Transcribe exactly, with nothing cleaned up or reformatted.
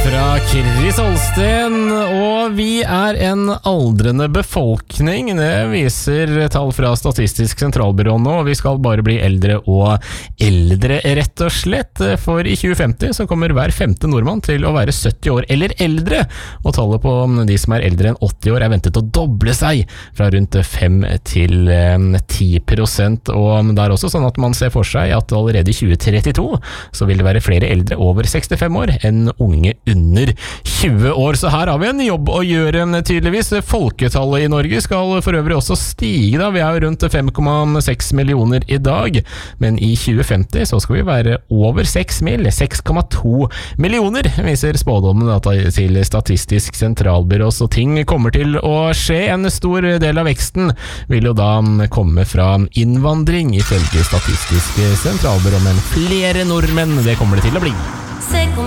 fra Chris Holsten, og vi er en aldrende befolkning. Det viser tall fra Statistisk sentralbyrå nå, og vi skal bare bli eldre og eldre rett og slett. For i tjue femti så kommer hver femte nordmann til å være sytti år eller eldre, og tallet på de som er eldre enn åtti år er ventet å doble seg fra rundt fem til ti prosent. Og det er også sånn at man ser for seg at allerede i tjue trettito så vil det være flere eldre over sekstifem år enn unge under tjue år. Så her har vi en jobb å gjøre tydeligvis. Folketallet i Norge skal for øvrig også stige da. Vi er jo rundt fem komma seks millioner i dag, men i tjue femti så skal vi være over seks mil, seks komma to millioner, viser spådommen da til Statistisk sentralbyrå. Så ting kommer til å skje. En stor del av veksten vil jo da komme fra innvandring, ifølge Statistisk sentralbyrå, men flere nordmenn, det kommer det til å bli.